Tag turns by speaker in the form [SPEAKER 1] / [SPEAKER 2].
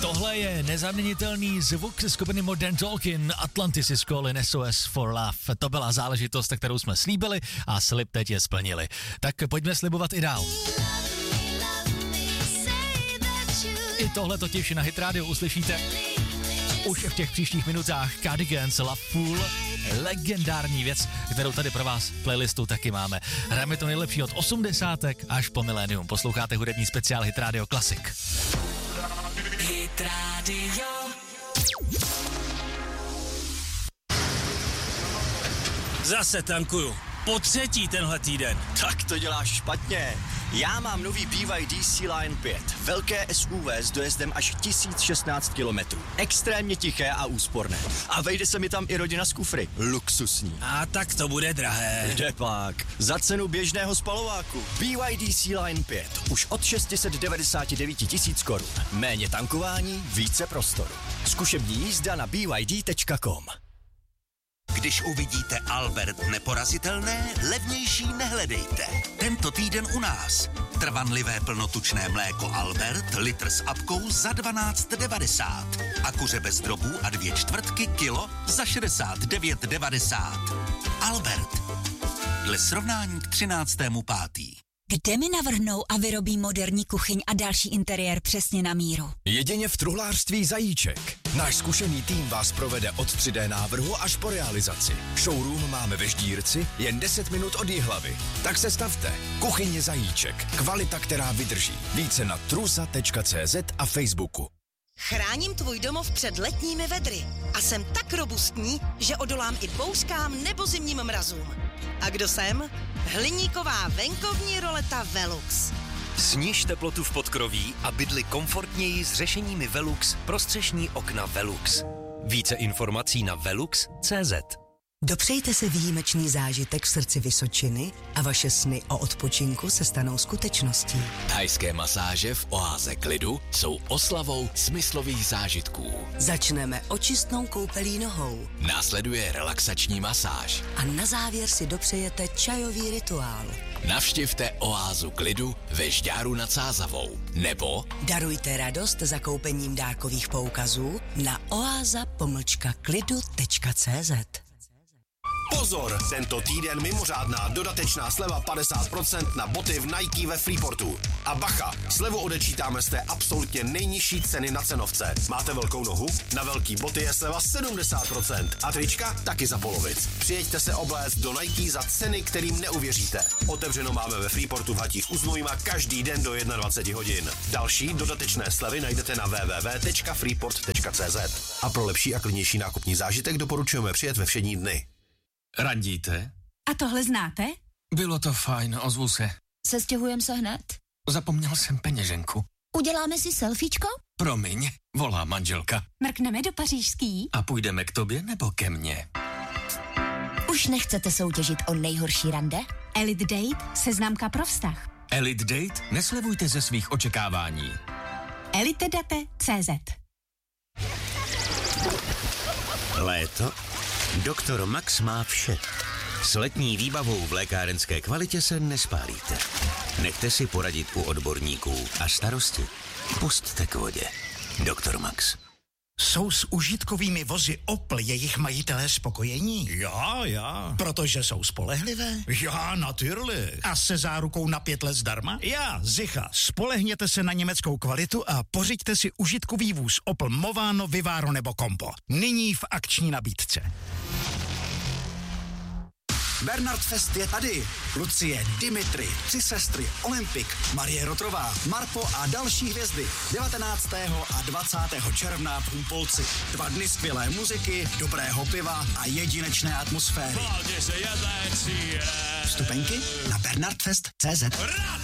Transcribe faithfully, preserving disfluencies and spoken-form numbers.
[SPEAKER 1] Tohle je nezaměnitelný zvuk ze skupiny Modern Talking, Atlantis is calling S O S for Love. To byla záležitost, kterou jsme slíbili a slib teď je splnili. Tak pojďme slibovat i dál. I tohle totiž na Hit Radio uslyšíte už v těch příštích minutách. Cardigans, Love Fool, legendární věc, kterou tady pro vás v playlistu taky máme. Hrajeme to nejlepší od osmdesátek až po milénium. Posloucháte hudební speciál Hit Radio Classic.
[SPEAKER 2] Hit Radio.
[SPEAKER 3] Zase tankuju. Po třetí tenhle týden.
[SPEAKER 4] Tak to děláš špatně. Já mám nový B Y D C-Line pět. Velké S U V s dojezdem až tisíc šestnáct kilometrů. Extrémně tiché a úsporné. A vejde se mi tam i rodina z kufry. Luxusní.
[SPEAKER 3] A tak to bude drahé.
[SPEAKER 4] Kde pak? Za cenu běžného spalováku. B Y D C-Line pět. Už od šest set devadesát devět tisíc korun. Méně tankování, více prostoru. Zkušební jízda na b y d tečka com.
[SPEAKER 5] Když uvidíte Albert neporazitelné, levnější nehledejte. Tento týden u nás. Trvanlivé plnotučné mléko Albert, litr s apkou za dvanáct devadesát. A kuře bez drobů a dvě čtvrtky kilo za šedesát devět devadesát. Albert. Dle srovnání k třináctému pátý.
[SPEAKER 6] Kde mi navrhnou a vyrobí moderní kuchyň a další interiér přesně na míru?
[SPEAKER 7] Jedině v truhlářství Zajíček. Náš zkušený tým vás provede od tři dé návrhu až po realizaci. Showroom máme ve Ždírci, jen deset minut od Jihlavy. Tak se stavte. Kuchyně Zajíček. Kvalita, která vydrží. Více na trusa tečka cé zet a Facebooku.
[SPEAKER 8] Chráním tvůj domov před letními vedry a jsem tak robustní, že odolám i bouřkám nebo zimním mrazům. A kdo jsem? Hliníková venkovní roleta Velux.
[SPEAKER 9] Sniž teplotu v podkroví a bydli komfortněji s řešeními Velux pro střešní okna Velux. Více informací na velux tečka cé zet.
[SPEAKER 10] Dopřejte si výjimečný zážitek v srdci Vysočiny a vaše sny o odpočinku se stanou skutečností.
[SPEAKER 11] Thajské masáže v oáze klidu jsou oslavou smyslových zážitků.
[SPEAKER 10] Začneme očistnou koupelí nohou.
[SPEAKER 11] Následuje relaxační masáž.
[SPEAKER 10] A na závěr si dopřejete čajový rituál.
[SPEAKER 11] Navštivte oázu klidu ve Žďáru nad Sázavou. Nebo
[SPEAKER 10] darujte radost zakoupením dárkových poukazů na oáza pomlčka klidu tečka cé zet.
[SPEAKER 12] Pozor, tento týden mimořádná dodatečná sleva padesát procent na boty v Nike ve Freeportu. A bacha, slevu odečítáme z té absolutně nejnižší ceny na cenovce. Máte velkou nohu? Na velký boty je sleva sedmdesát procent. A trička taky za polovic. Přijeďte se oblézt do Nike za ceny, kterým neuvěříte. Otevřeno máme ve Freeportu v Hatích u Znojma každý den do dvacet jedna hodin. Další dodatečné slevy najdete na w w w tečka freeport tečka cé zet. A pro lepší a klidnější nákupní zážitek doporučujeme přijet ve všední dny.
[SPEAKER 13] Randíte?
[SPEAKER 14] A tohle znáte?
[SPEAKER 13] Bylo to fajn, ozvu se.
[SPEAKER 14] Sestěhujeme se hned?
[SPEAKER 13] Zapomněl jsem peněženku.
[SPEAKER 14] Uděláme si selfiečko?
[SPEAKER 13] Promiň, volá manželka.
[SPEAKER 14] Mrkneme do pařížský?
[SPEAKER 13] A půjdeme k tobě nebo ke mně?
[SPEAKER 14] Už nechcete soutěžit o nejhorší rande? Elite Date, seznamka pro vztah.
[SPEAKER 13] Elite Date? Neslevujte ze svých očekávání.
[SPEAKER 14] elite date tečka cé zet.
[SPEAKER 5] Léto? Doktor Max má vše. S letní výbavou v lékárenské kvalitě se nespálíte. Nechte si poradit u odborníků a starosti pusťte k vodě. Doktor Max.
[SPEAKER 15] Jsou s užitkovými vozy Opel jejich majitelé spokojení?
[SPEAKER 16] Já, já.
[SPEAKER 15] Protože jsou spolehlivé?
[SPEAKER 16] Já, natürlich.
[SPEAKER 15] A se zárukou na pět let zdarma?
[SPEAKER 16] Já, Zicha. Spolehněte se na německou kvalitu a pořiďte si užitkový vůz Opel Movano, Vivaro nebo Compo. Nyní v akční nabídce.
[SPEAKER 15] Bernard Fest je tady. Lucie, Dimitri, tři sestry, Olympik, Marie Rotrová, Marpo a další hvězdy. devatenáctého a dvacátého června v Humpolci. Dva dny skvělé muziky, dobrého piva a jedinečné atmosféry. Vstupenky na bernardfest tečka cé zet.